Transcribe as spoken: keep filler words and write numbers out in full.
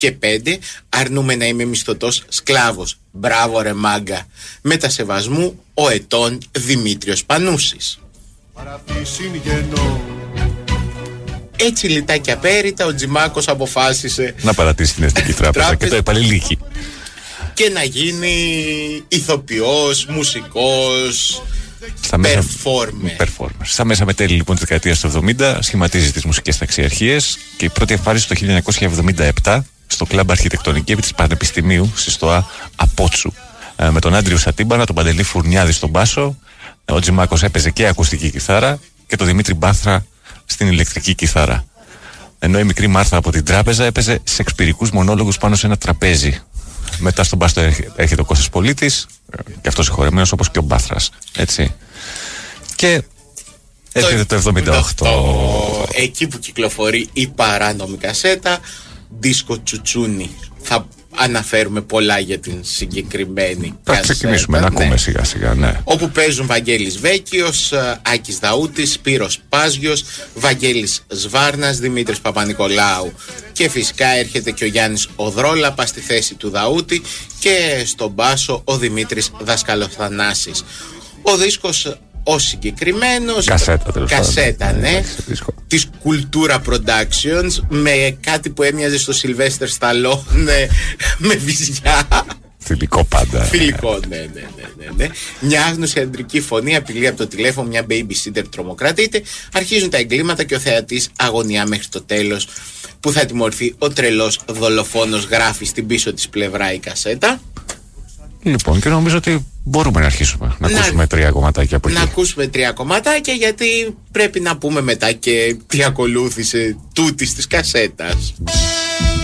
Και πέντε. Αρνούμε να είμαι μισθωτός σκλάβος. Μπράβο ρε μάγκα. Μετασεβασμού ο ετών Δημήτριος Πανούσης. Έτσι λιτά και απέριτα ο Τζιμάκος αποφάσισε να παρατήσει την Εθνική Τράπεζα και το επαλληλίκη. Και να γίνει ηθοποιός, μουσικός, performer. performer. Στα μέσα μετέλη λοιπόν της δεκαετίας του εβδομήντα σχηματίζει τις μουσικές ταξιαρχίες και η πρώτη εμφάνιση το χίλια εννιακόσια εβδομήντα επτά στο κλαμπ Αρχιτεκτονική επί της Πανεπιστημίου στη ΣΤΟΑ Απότσου. Ε, με τον Άντριο Σατίμπανα, τον Παντελή Φουρνιάδη στον μπάσο, ο Τζιμάκος έπαιζε και ακουστική κιθάρα και τον Δημήτρη Μπάθρα στην ηλεκτρική κιθάρα. Ενώ η μικρή Μάρθα από την τράπεζα έπαιζε σεξπυρικούς μονόλογους πάνω σε ένα τραπέζι. Μετά στον μπάστο έρχεται ο Κώστας Πολίτης, και αυτός συγχωρεμένος όπως και ο Μπάθρας. Έτσι. Και έρχεται το, το εβδομήντα οκτώ. Εκεί που κυκλοφορεί η παράνομη κασέτα Δίσκο Τσουτσούνι. Θα αναφέρουμε πολλά για την συγκεκριμένη θα κασέτα. Θα ξεκινήσουμε ναι. να ακούμε σιγά σιγά, ναι. Όπου παίζουν Βαγγέλης Βέκιος, Άκης Δαούτης, Σπύρος Πάζιος, Βαγγέλης Σβάρνας, Δημήτρης Παπανικολάου. Και φυσικά έρχεται και ο Γιάννης Οδρόλαπα στη θέση του Δαούτη και στον μπάσο ο Δημήτρης Δασκαλοθανάσης. Ο δίσκος ο συγκεκριμένος κασέτα, τέλος κασέτα πάντων. ναι, ναι της Cultura Productions με κάτι που έμοιαζε στο Sylvester Stallone με βυζιά. Φιλικό πάντα. Φιλικό, ναι, ναι, ναι, ναι, ναι. Μια άγνωση αντρική φωνή απειλεί από το τηλέφωνο, μια babysitter τρομοκρατείται. Αρχίζουν τα εγκλήματα και ο θεατής αγωνιά μέχρι το τέλος, που θα τιμωρηθεί ο τρελός δολοφόνος, γράφει στην πίσω της πλευρά η κασέτα. Λοιπόν, και νομίζω ότι μπορούμε να αρχίσουμε να, να ακούσουμε τρία κομματάκια από εκεί. Να ακούσουμε τρία κομματάκια, γιατί πρέπει να πούμε μετά και τι ακολούθησε τούτης της κασέτας.